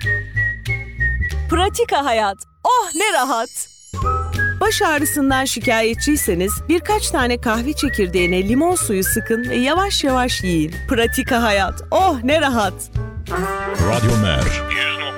Pratika hayat. Oh ne rahat. Baş ağrısından şikayetçiyseniz birkaç tane kahve çekirdeğine limon suyu sıkın ve yavaş yavaş yiyin. Pratika hayat. Oh ne rahat. Radyo Mer